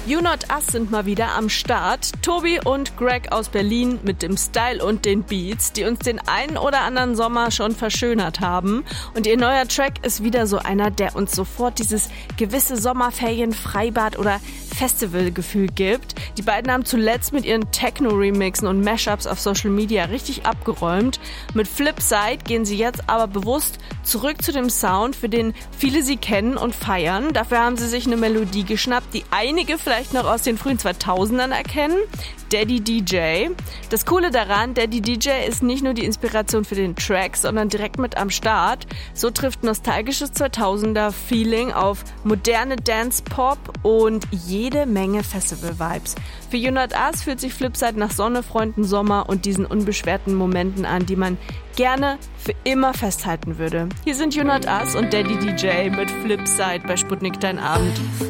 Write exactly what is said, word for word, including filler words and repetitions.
You Not Us sind mal wieder am Start. Tobi und Greg aus Berlin mit dem Style und den Beats, die uns den einen oder anderen Sommer schon verschönert haben. Und ihr neuer Track ist wieder so einer, der uns sofort dieses gewisse Sommerferien, Freibad oder Festivalgefühl gibt. Die beiden haben zuletzt mit ihren Techno-Remixen und Mashups auf Social Media richtig abgeräumt. Mit Flipside gehen sie jetzt aber bewusst zurück zu dem Sound, für den viele sie kennen und feiern. Dafür haben sie sich eine Melodie geschnappt, die einige vielleicht noch aus den frühen zweitausendern erkennen. Daddy D J. Das Coole daran, Daddy D J ist nicht nur die Inspiration für den Track, sondern direkt mit am Start. So trifft nostalgisches zweitausender-Feeling auf moderne Dance-Pop und jede Menge Festival-Vibes. Für You Not Us fühlt sich Flipside nach Sonne, Freunden, Sommer und diesen unbeschwerten Momenten an, die man gerne für immer festhalten würde. Hier sind You Not Us und Daddy D J mit Flipside bei Sputnik Dein Abend.